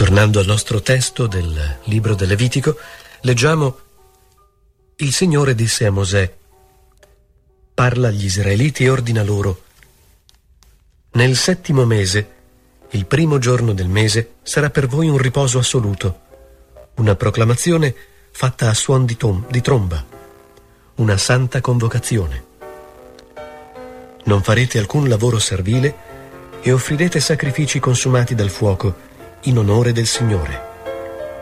Tornando al nostro testo del libro del Levitico, leggiamo: il Signore disse a Mosè: parla agli Israeliti e ordina loro: nel 7° mese, il 1° giorno del mese, sarà per voi un riposo assoluto, una proclamazione fatta a suon di tromba, una santa convocazione. Non farete alcun lavoro servile e offrirete sacrifici consumati dal fuoco in onore del Signore.